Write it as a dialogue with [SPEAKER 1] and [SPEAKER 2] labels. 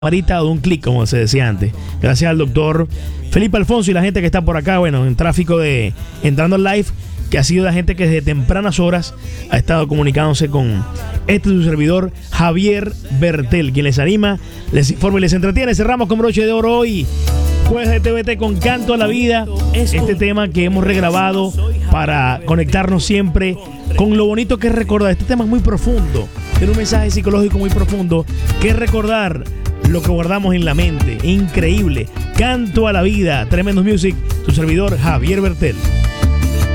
[SPEAKER 1] varita o de un clic, como se decía antes. Gracias al doctor Felipe Alfonso y la gente que está por acá, bueno, en tráfico de Entrando al Live, que ha sido la gente que desde tempranas horas ha estado comunicándose con su servidor Javier Bertel, quien les anima, les informa y les entretiene. Cerramos con broche de oro hoy, jueves de TVT con Canto a la Vida, este tema que hemos regrabado para conectarnos siempre con lo bonito que es recordar. Este tema es muy profundo, tiene un mensaje psicológico muy profundo, que es recordar lo que guardamos en la mente. Increíble. Canto a la Vida, Tremendos Music, su servidor Javier Bertel.